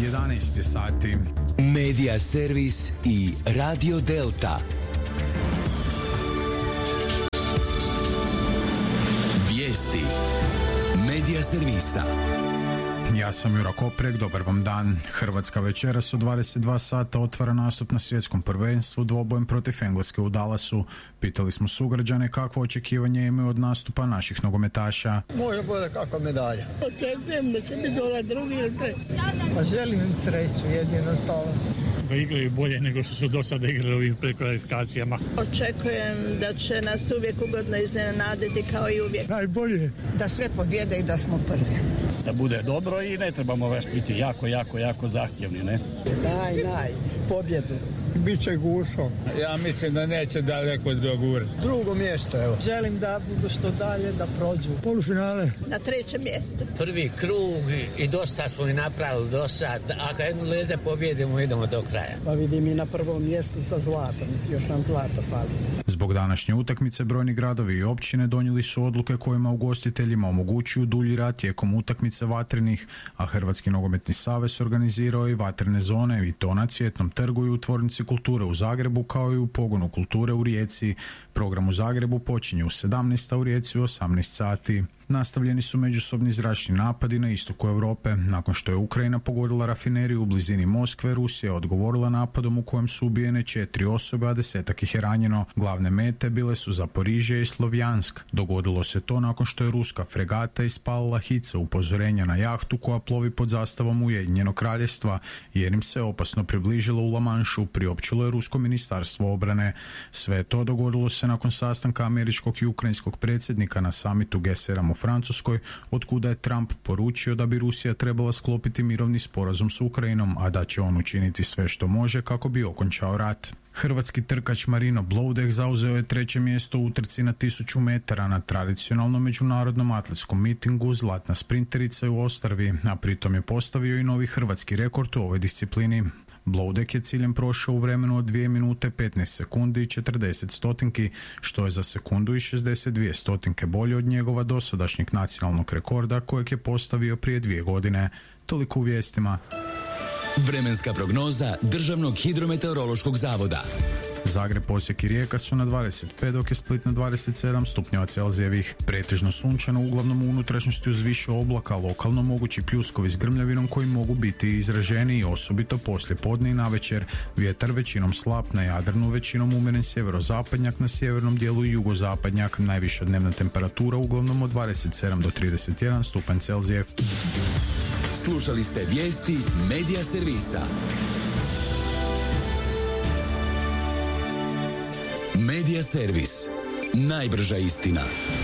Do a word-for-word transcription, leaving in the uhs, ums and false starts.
jedanaest je sati. Medija servis i Radio Delta. Vijesti Medija servisa. Ja sam Jura Koprek, dobar vam dan. Hrvatska večeras u dvadeset dva sata otvara nastup na svjetskom prvenstvu dvobojem protiv Engleske u Dallasu. Pitali smo sugrađane kakvo očekivanje imaju od nastupa naših nogometaša. Može bude kakva medalja. Očekujem da će biti ona drugi ili treći. Pa želim im sreću, jedino to. Da igraju bolje nego što su do sada igrali u ovim prekvalifikacijama. Očekujem da će nas uvijek ugodno iznenaditi kao i uvijek. Najbolje. Da sve pobjede i da smo prvi. Da bude dobro i ne trebamo baš biti jako, jako, jako zahtjevni, ne? Naj, naj, pobjedu. Biće guso. Ja mislim da neće daleko dogurati. Drugo mjesto, evo. Želim da budu što dalje, da prođu. Polufinale. Na trećem mjestu. Prvi krug i dosta smo i napravili do sad. Ako jednu leze pobjedimo, idemo do kraja. Pa vidim i na prvom mjestu sa zlatom, još nam zlato fali. Zbog današnje utakmice brojni gradovi i općine donijeli su odluke kojima ugostiteljima omogućuju dulji rad tijekom utakmice vatrenih, a Hrvatski nogometni savez organizirao i vatrene zone i to na Cvjetnom trgu i u Tvornici kulture u Zagrebu kao i u Pogonu kulture u Rijeci. Program u Zagrebu počinje u sedamnaest, a u Rijeci u osamnaest sati. Nastavljeni su međusobni zračni napadi na istoku Europe. Nakon što je Ukrajina pogodila rafineriju u blizini Moskve, Rusija je odgovorila napadom u kojem su ubijene četiri osobe, a desetak ih je ranjeno. Glavne mete bile su Zaporižje i Slovjansk. Dogodilo se to nakon što je ruska fregata ispalila hice upozorenja na jahtu koja plovi pod zastavom Ujedinjenog kraljevstva, jer im se opasno približilo u La Manšu, priopćilo je rusko ministarstvo obrane. Sve to dogodilo se nakon sastanka američkog i ukrajinskog predsjednika na samitu G sedam u Francuskoj, otkuda je Trump poručio da bi Rusija trebala sklopiti mirovni sporazum s Ukrajinom, a da će on učiniti sve što može kako bi okončao rat. Hrvatski trkač Marino Bloudek zauzeo je treće mjesto u utrci na tisuću metara na tradicionalnom međunarodnom atletskom mitingu Zlatna sprinterica u Ostravi, a pritom je postavio i novi hrvatski rekord u ovoj disciplini. Bloudek je ciljem prošao u vremenu od dvije minute petnaest sekundi i četrdeset stotinki, što je za sekundu i šezdeset dvije stotinke bolje od njegova dosadašnjeg nacionalnog rekorda kojeg je postavio prije dvije godine. Toliko u vijestima. Vremenska prognoza Državnog hidrometeorološkog zavoda. Zagreb, Osijek i Rijeka su na dvadeset pet, dok je Split na dvadeset sedam stupnjeva Celzijevih. Pretežno sunčano, uglavnom u unutrašnjosti uz više oblaka, lokalno mogući pljuskovi s grmljavinom koji mogu biti izraženiji, osobito poslije podne i navečer. Vjetar većinom slab na Jadranu, većinom umjeren sjeverozapadnjak, na sjevernom dijelu i jugozapadnjak. Najviša dnevna temperatura uglavnom od dvadeset sedam do trideset jedan stupanj Celzijev. Slušali ste vijesti Medija servisa. Medija servis. Najbrža istina.